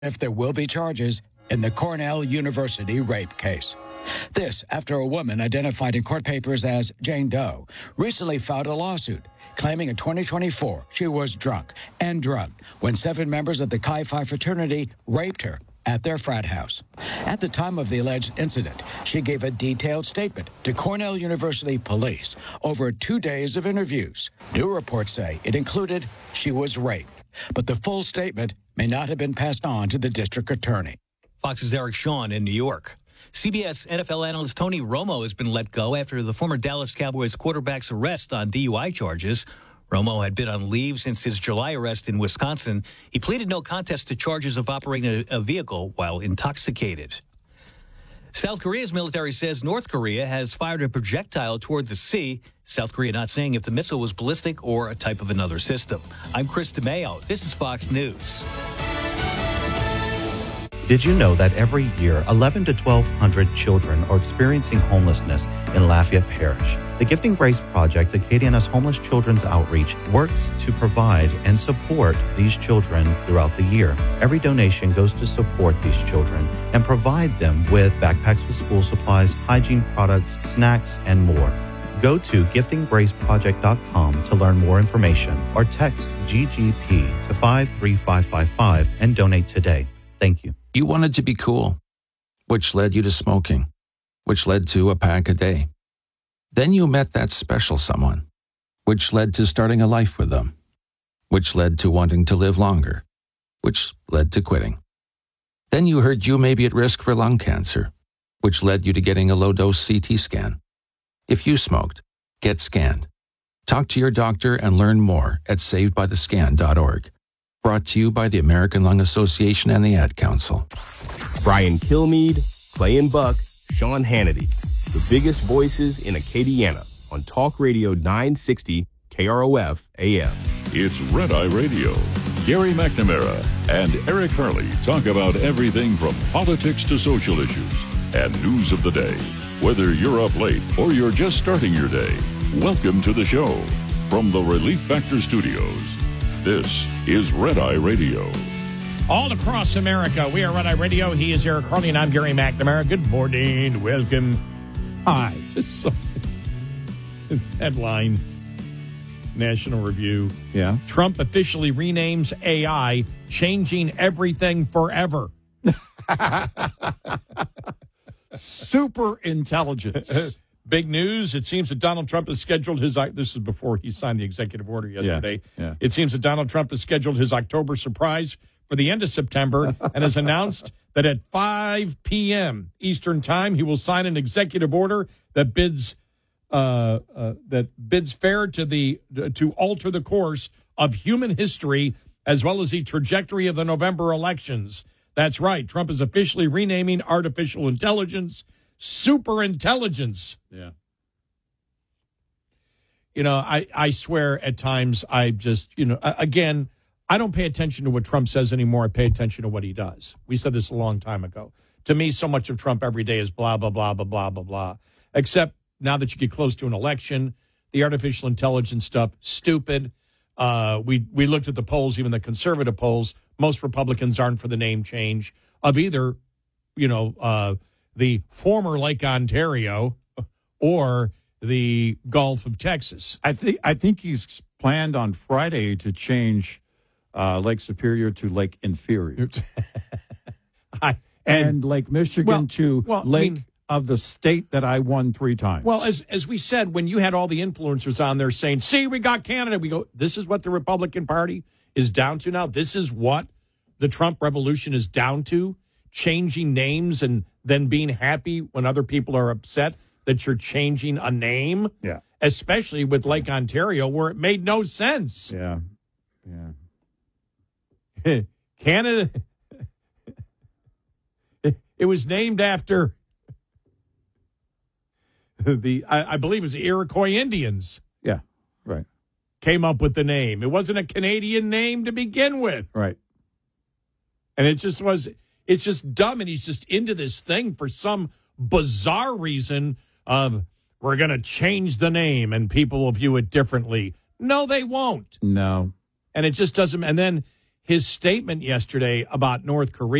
if there will be charges in the Cornell University rape case. This after a woman identified in court papers as Jane Doe recently filed a lawsuit claiming in 2024 she was drunk and drugged when 7 members of the Chi Phi fraternity raped her at their frat house. At the time of the alleged incident, she gave a detailed statement to Cornell University police over 2 days of interviews. New reports say it included she was raped, but the full statement may not have been passed on to the district attorney. Fox's Eric Shawn in New York. CBS NFL analyst Tony Romo has been let go after the former Dallas Cowboys quarterback's arrest on DUI charges. Romo had been on leave since his July arrest in Wisconsin. He pleaded no contest to charges of operating a vehicle while intoxicated. South Korea's military says North Korea has fired a projectile toward the sea. South Korea not saying if the missile was ballistic or a type of another system. I'm Chris DeMeo. This is Fox News. Did you know that every year 1,100 to 1,200 children are experiencing homelessness in Lafayette Parish? The Gifting Grace Project, Acadiana's Homeless Children's Outreach, works to provide and support these children throughout the year. Every donation goes to support these children and provide them with backpacks with school supplies, hygiene products, snacks, and more. Go to giftinggraceproject.com to learn more information or text GGP to 53555 and donate today. Thank you. You wanted to be cool, which led you to smoking, which led to a pack a day. Then you met that special someone, which led to starting a life with them, which led to wanting to live longer, which led to quitting. Then you heard you may be at risk for lung cancer, which led you to getting a low-dose CT scan. If you smoked, get scanned. Talk to your doctor and learn more at savedbythescan.org. Brought to you by the American Lung Association and the Ad Council. Brian Kilmeade, Clay and Buck, Sean Hannity, the biggest voices in Acadiana on Talk Radio 960 KROF AM. It's Red Eye Radio. Gary McNamara and Eric Harley talk about everything from politics to social issues and news of the day. Whether you're up late or you're just starting your day, welcome to the show. From the Relief Factor Studios, this is Red Eye Radio. All across America, we are Red Eye Radio. He is Eric Harley, and I'm Gary McNamara. Good morning. Welcome. Hi. Headline, National Review. Yeah. Trump officially renames AI, changing everything forever. Super intelligence. Big news. It seems that Donald Trump has scheduled his... This is before he signed the executive order yesterday. Yeah. It seems that Donald Trump has scheduled his October surprise for the end of September and has announced that at 5 p.m. Eastern Time, he will sign an executive order that bids fair to alter the course of human history as well as the trajectory of the November elections. That's right. Trump is officially renaming artificial intelligence super intelligence. Yeah. You know, I swear at times I just, again, I don't pay attention to what Trump says anymore. I pay attention to what he does. We said this a long time ago. To me, so much of Trump every day is blah, blah, blah, blah, blah, blah, blah. Except now that you get close to an election, the artificial intelligence stuff, stupid. We looked at the polls, even the conservative polls. Most Republicans aren't for the name change of either, the former Lake Ontario or the Gulf of Texas. I think he's planned on Friday to change Lake Superior to Lake Inferior. and Lake Michigan to Lake of the state that I won 3 times. Well, as we said, when you had all the influencers on there saying, see, we got Canada, we go, this is what the Republican Party is down to now. This is what the Trump revolution is down to, changing names and then being happy when other people are upset that you're changing a name. Yeah. Especially with Lake Ontario, where it made no sense. Yeah. Canada, it was named after I believe it was the Iroquois Indians. Yeah, right. Came up with the name. It wasn't a Canadian name to begin with. Right. And it's just dumb, and he's just into this thing for some bizarre reason of we're going to change the name and people will view it differently. No, they won't. No. And it just doesn't. And then his statement yesterday about North Korea.